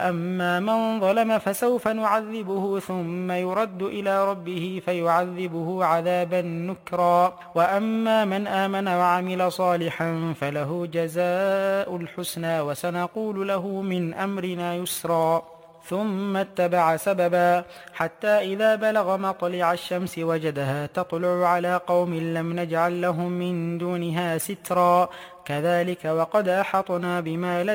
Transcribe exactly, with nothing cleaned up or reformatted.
أما من ظلم فسوف نعذبه ثم يرد إلى ربه فيعذبه عذابا نكرا وأما من آمن وعمل صالحا فله جزاء الحسنى وسنقول له من أمرنا يسرا ثم اتبع سببا حتى إذا بلغ مطلع الشمس وجدها تطلع على قوم لم نجعل لهم من دونها سترا كذلك وقد أحطنا بما